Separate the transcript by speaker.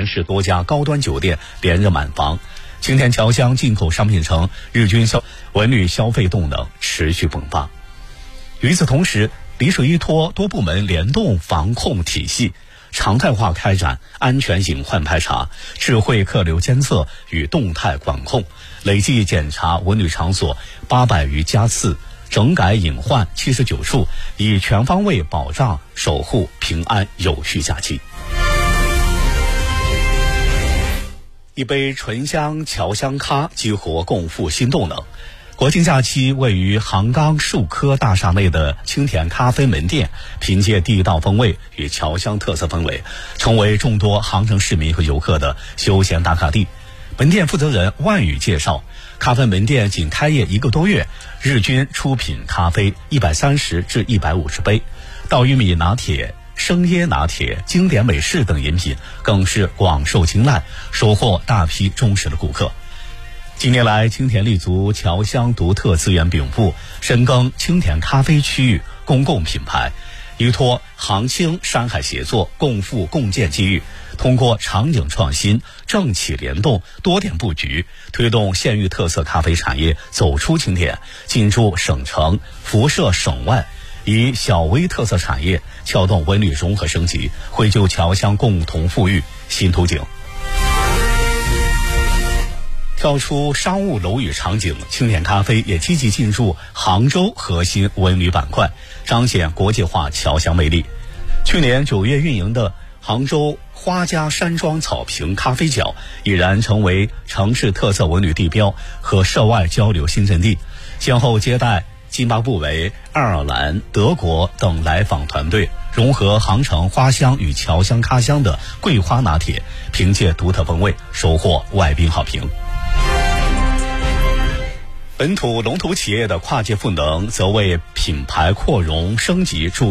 Speaker 1: 全市多家高端酒店连日满房。青田侨乡进口商品城日均文旅消费动能持续迸发。与此同时，丽水依托多部门联动防控体系，常态化开展安全隐患排查、智慧客流监测与动态管控，累计检查文旅场所800余家次，整改隐患79处，以全方位保障守护平安有序假期。一杯醇香侨香咖激活共赴新动能。国庆假期，位于杭钢树科大厦内的青田咖啡门店，凭借地道风味与侨乡特色氛围，成为众多杭城市民和游客的休闲打卡地。门店负责人万宇介绍，咖啡门店仅开业1个多月，日均出品咖啡130至150杯，稻玉米拿铁、生椰拿铁、经典美式等饮品更是广受青睐，收获大批忠实的顾客。近年来，青田立足侨乡独特资源禀赋，深耕青田咖啡区域公共品牌，依托杭青山海协作，共赴共建机遇，通过场景创新、政企联动、多点布局，推动县域特色咖啡产业走出青田，进驻省城，辐射省外，以小微特色产业撬动文旅融合升级，绘就侨乡共同富裕新图景。跳出商务楼宇场景，青田咖啡也积极进入杭州核心文旅板块，彰显国际化侨乡魅力。去年9月运营的杭州花家山庄草坪咖啡角已然成为城市特色文旅地标和涉外交流新阵地，先后接待津巴布韦、爱尔兰、德国等来访团队，融合杭城花香与侨乡咖香的桂花拿铁，凭借独特风味收获外宾好评。本土龙头企业的跨界赋能，则为品牌扩容升级注